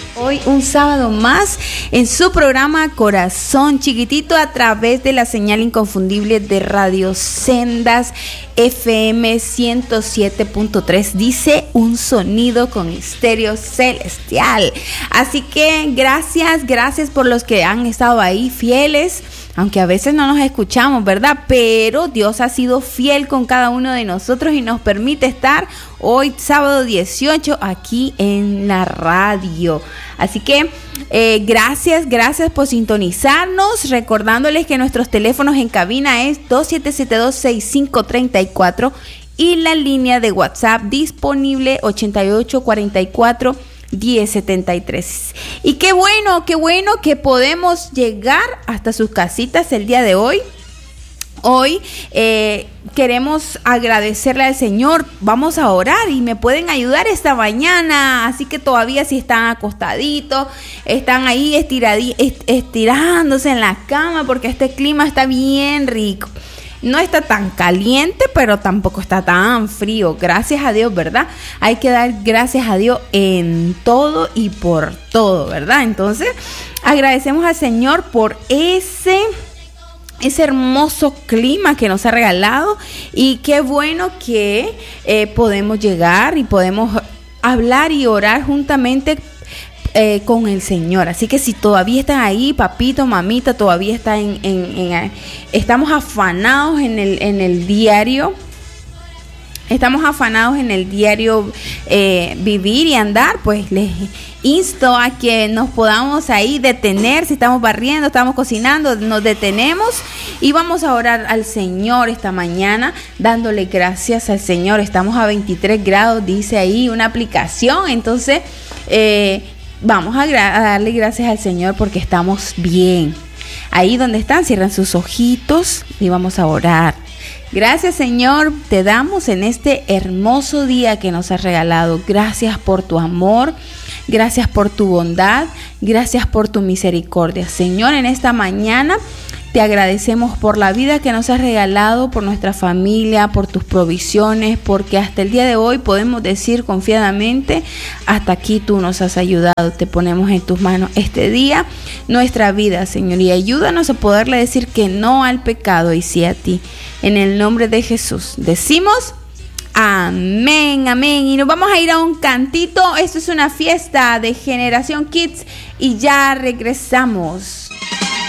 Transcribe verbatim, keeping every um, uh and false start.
Hoy un sábado más en su programa Corazón Chiquitito a través de la señal inconfundible de Radio Sendas F M ciento siete punto tres. Dice un sonido con estéreo celestial. Así que gracias, gracias por los que han estado ahí fieles. Aunque a veces no nos escuchamos, ¿verdad? Pero Dios ha sido fiel con cada uno de nosotros y nos permite estar hoy, sábado dieciocho, aquí en la radio. Así que eh, gracias, gracias por sintonizarnos. Recordándoles que nuestros teléfonos en cabina es dos siete siete dos, seis cinco tres cuatro y la línea de WhatsApp disponible ochenta y ocho cuarenta y cuatro diez setenta y tres. Y qué bueno, qué bueno que podemos llegar hasta sus casitas el día de hoy. Hoy eh, queremos agradecerle al Señor. Vamos a orar y me pueden ayudar esta mañana. Así que todavía si están acostaditos, están ahí estiradi- estirándose en la cama, porque este clima está bien rico. No está tan caliente, pero tampoco está tan frío. Gracias a Dios, ¿verdad? Hay que dar gracias a Dios en todo y por todo, ¿verdad? Entonces, agradecemos al Señor por ese, ese hermoso clima que nos ha regalado. Y qué bueno que eh, podemos llegar y podemos hablar y orar juntamente Eh, con el Señor. Así que si todavía están ahí, papito, mamita, todavía está en, en, en estamos afanados en el, en el diario, estamos afanados en el diario eh, vivir y andar, pues les insto a que nos podamos ahí detener. Si estamos barriendo, estamos cocinando, nos detenemos y vamos a orar al Señor esta mañana, dándole gracias al Señor. Estamos a veintitrés grados, dice ahí una aplicación. Entonces eh, Vamos a, gra- a darle gracias al Señor porque estamos bien. Ahí donde están, cierran sus ojitos y vamos a orar. Gracias, Señor, te damos en este hermoso día que nos has regalado. Gracias por tu amor, gracias por tu bondad, gracias por tu misericordia. Señor, en esta mañana te agradecemos por la vida que nos has regalado, por nuestra familia, por tus provisiones, porque hasta el día de hoy podemos decir confiadamente, hasta aquí tú nos has ayudado. Te ponemos en tus manos este día, nuestra vida, Señor, y ayúdanos a poderle decir que no al pecado y sí a ti. En el nombre de Jesús decimos amén, amén. Y nos vamos a ir a un cantito. Esto es una fiesta de Generación Kids y ya regresamos.